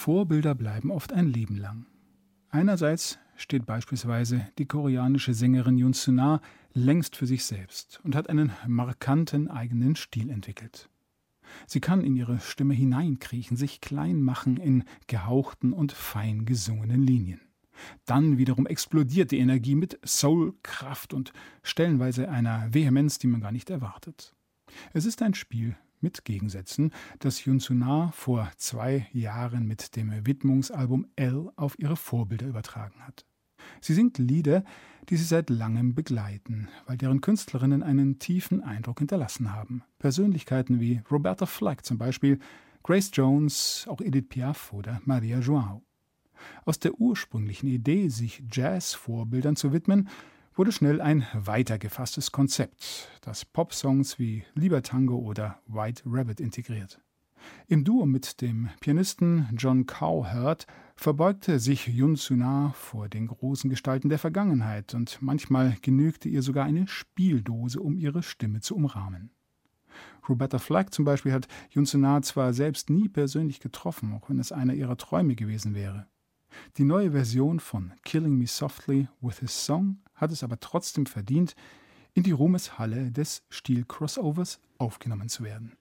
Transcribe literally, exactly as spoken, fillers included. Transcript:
Vorbilder bleiben oft ein Leben lang. Einerseits steht beispielsweise die koreanische Sängerin Yoon Soo-na längst für sich selbst und hat einen markanten eigenen Stil entwickelt. Sie kann in ihre Stimme hineinkriechen, sich klein machen in gehauchten und fein gesungenen Linien. Dann wiederum explodiert die Energie mit Soul, Kraft und stellenweise einer Vehemenz, die man gar nicht erwartet. Es ist ein Spiel mit Gegensätzen, das Yoon Soo-na vor zwei Jahren mit dem Widmungsalbum L auf ihre Vorbilder übertragen hat. Sie singt Lieder, die sie seit langem begleiten, weil deren Künstlerinnen einen tiefen Eindruck hinterlassen haben. Persönlichkeiten wie Roberta Flack zum Beispiel, Grace Jones, auch Edith Piaf oder Maria João. Aus der ursprünglichen Idee, sich Jazz-Vorbildern zu widmen, wurde schnell ein weitergefasstes Konzept, das Popsongs wie Lieber-Tango oder White Rabbit integriert. Im Duo mit dem Pianisten John Cowherd verbeugte sich Yoon Soo-na vor den großen Gestalten der Vergangenheit und manchmal genügte ihr sogar eine Spieldose, um ihre Stimme zu umrahmen. Roberta Flack zum Beispiel hat Yoon Soo-na zwar selbst nie persönlich getroffen, auch wenn es einer ihrer Träume gewesen wäre. Die neue Version von Killing Me Softly with His Song hat es aber trotzdem verdient, in die Ruhmeshalle des Stil-Crossovers aufgenommen zu werden.